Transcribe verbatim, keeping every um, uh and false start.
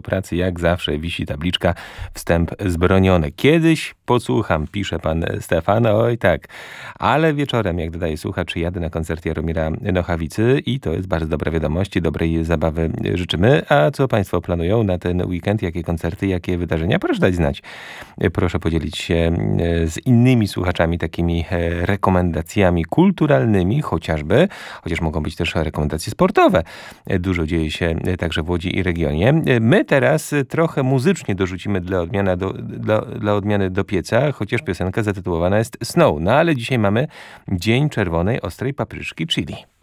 pracy, jak zawsze wisi tabliczka wstęp zbroniony. Kiedyś posłucham, pisze pan Stefan, oj tak, ale wieczorem, jak dodaje słuchacz, jadę na koncert Jaromira Nochawicy i to jest bardzo dobra wiadomość, dobrej zabawy życzymy. A co państwo planują na ten weekend? Jakie koncerty, jakie wydarzenia? Proszę dać znać. Proszę podzielić się z innymi słuchaczami takimi rekomendacjami kulturalnymi, chociażby, chociaż mogą być też rekomendacje sportowe. Dużo dzieje się także w Łodzi i regionie. My teraz trochę muzycznie dorzucimy dla odmiany do, dla, dla odmiany do pieca, chociaż piosenka zatytułowana jest Snow. No ale dzisiaj mamy Dzień Czerwonej Ostrej Papryczki Chili.